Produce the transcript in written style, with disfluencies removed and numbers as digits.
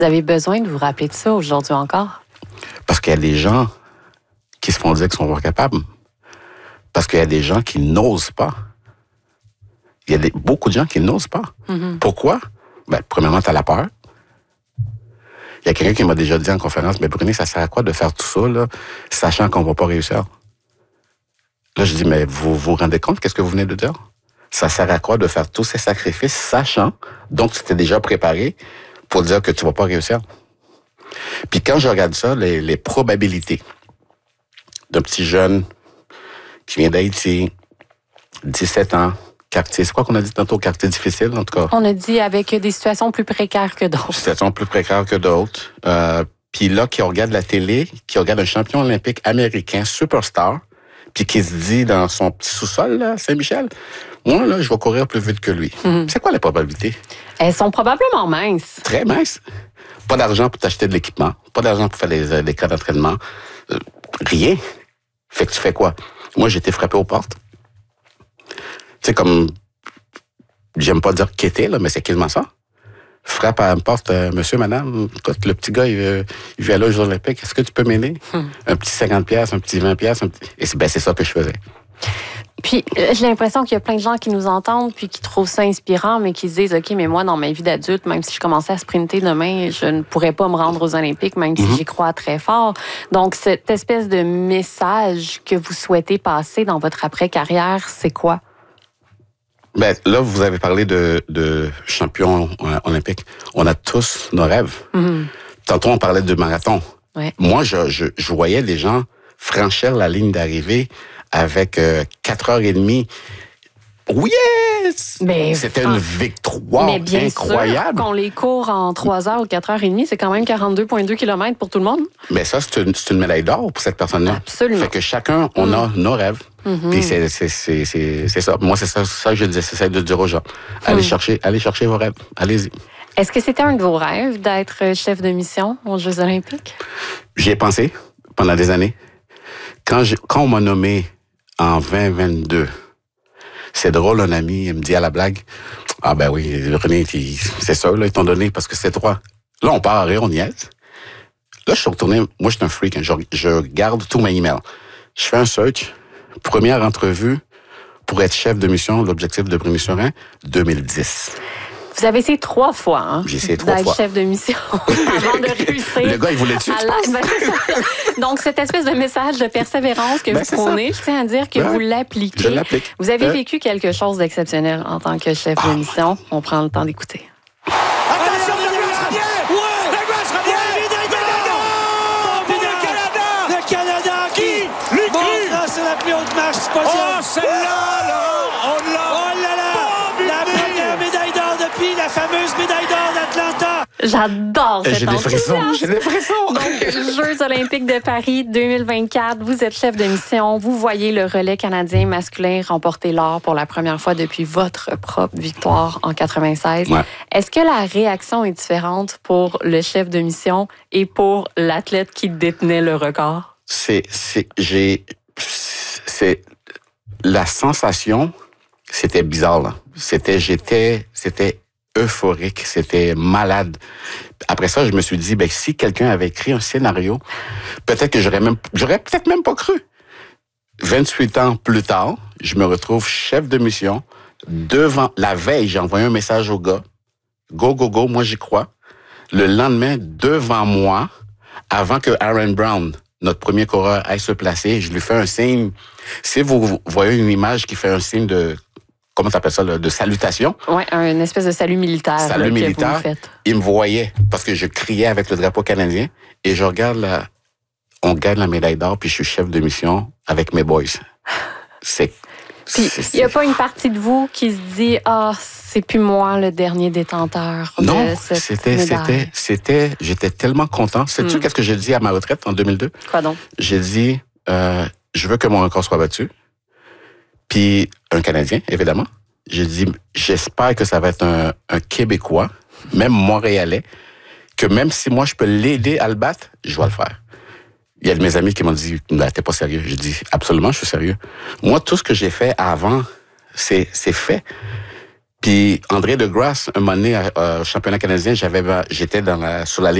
Vous avez besoin de vous rappeler de ça aujourd'hui encore? Parce qu'il y a des gens qui se font dire qu'ils sont pas capables. Parce qu'il y a des gens qui n'osent pas. Il y a beaucoup de gens qui n'osent pas. Mm-hmm. Pourquoi? Premièrement, tu as la peur. Il y a quelqu'un qui m'a déjà dit en conférence, mais Brunet, ça sert à quoi de faire tout ça, là, sachant qu'on va pas réussir? Là, je dis, mais vous vous rendez compte, qu'est-ce que vous venez de dire? Ça sert à quoi de faire tous ces sacrifices, sachant, donc tu t'es déjà préparé pour dire que tu vas pas réussir? Puis quand je regarde ça, les probabilités d'un petit jeune qui vient d'Haïti, 17 ans, quartier, c'est quoi qu'on a dit tantôt, quartier difficile, en tout cas? On a dit avec des situations plus précaires que d'autres. Situations plus précaires que d'autres. Puis là, qui regarde la télé, qui regarde un champion olympique américain, superstar, puis qui se dit dans son petit sous-sol, là, Saint-Michel, moi, là, je vais courir plus vite que lui. Mm-hmm. C'est quoi les probabilités? Elles sont probablement minces. Très minces. Pas d'argent pour t'acheter de l'équipement, pas d'argent pour faire des cas d'entraînement, rien. Fait que tu fais quoi? Moi, j'ai été frappé aux portes. Tu sais, comme, j'aime pas dire quêter, là, mais c'est quasiment ça. Frappe à une porte, monsieur, madame, écoute, le petit gars, il vient aller aux Jeux olympiques, est-ce que tu peux m'aider? Un petit 50$, un petit 20$, Et c'est ça que je faisais. Puis, j'ai l'impression qu'il y a plein de gens qui nous entendent puis qui trouvent ça inspirant, mais qui se disent, OK, mais moi, dans ma vie d'adulte, même si je commençais à sprinter demain, je ne pourrais pas me rendre aux Olympiques, même si j'y crois très fort. Donc, cette espèce de message que vous souhaitez passer dans votre après-carrière, c'est quoi? Là, vous avez parlé de champion olympique. On a tous nos rêves. Mm-hmm. Tantôt, on parlait de marathon. Ouais. Moi, je voyais les gens franchir la ligne d'arrivée avec 4h30. Yes! C'était une victoire mais bien incroyable. Sûr qu'on les court en 3h ou 4h30, c'est quand même 42,2 km pour tout le monde. Mais ça, c'est une médaille d'or pour cette personne-là. Absolument. Fait que chacun, on a nos rêves. Mm-hmm. Puis c'est ça. Moi, c'est ça que je disais, c'est ça de dire aux gens. Allez chercher vos rêves. Allez-y. Est-ce que c'était un de vos rêves d'être chef de mission aux Jeux olympiques? J'y ai pensé pendant des années. Quand on m'a nommé en 2022, c'est drôle, un ami, il me dit à la blague, « Ah ben oui, René, c'est ça, là, ils t'ont donné parce que c'est toi. » Là, on part à rire, on y est. Là, je suis retourné, moi, je suis un freak, hein, je garde tous mes emails. Je fais un search, première entrevue pour être chef de mission, l'objectif de Brunet Surin, 2010. Vous avez essayé 3 fois, hein? J'ai essayé 3 fois. D'être chef de mission avant de réussir. Le gars, il voulait tuer. Donc, cette espèce de message de persévérance que vous prônez, je tiens à dire que vous l'appliquez. Je l'applique. Vous avez vécu quelque chose d'exceptionnel en tant que chef de mission. On prend le temps d'écouter. Attention, le Canada qui monte sur la plus haute marche du podium. Oh, celle-là, là! On l'a! Oh là là! La première médaille d'or depuis la fameuse médaille d'or d'Atlanta. J'adore cette enthousiasme. J'ai des frissons. Donc, Jeux olympiques de Paris 2024, vous êtes chef de mission. Vous voyez le relais canadien masculin remporter l'or pour la première fois depuis votre propre victoire en 96. Ouais. Est-ce que la réaction est différente pour le chef de mission et pour l'athlète qui détenait le record? C'est la sensation, c'était bizarre, là. C'était euphorique, c'était malade. Après ça, je me suis dit, si quelqu'un avait écrit un scénario, peut-être que j'aurais peut-être même pas cru. 28 ans plus tard, je me retrouve chef de mission devant, la veille, j'ai envoyé un message au gars. Go, go, go, moi j'y crois. Le lendemain, devant moi, avant que Aaron Brown, notre premier coureur, aille se placer, je lui fais un signe. Si vous voyez une image qui fait un signe de, comment t'appelles ça, de salutation? Oui, une espèce de salut militaire. Salut militaire. Que vous faites. Il me voyait parce que je criais avec le drapeau canadien et je regarde on gagne la médaille d'or puis je suis chef de mission avec mes boys. Puis, il n'y a pas une partie de vous qui se dit, c'est plus moi le dernier détenteur de cette médaille. J'étais tellement content. Sais-tu qu'est-ce que j'ai dit à ma retraite en 2002? Quoi donc? J'ai dit, je veux que mon record soit battu. Puis, un Canadien, évidemment. J'ai dit, j'espère que ça va être un Québécois, même Montréalais, que même si moi, je peux l'aider à le battre, je vais le faire. Il y a de mes amis qui m'ont dit, t'es pas sérieux. J'ai dit, absolument, je suis sérieux. Moi, tout ce que j'ai fait avant, c'est fait. Puis André Degrasse, un moment donné, au championnat canadien, j'étais sur la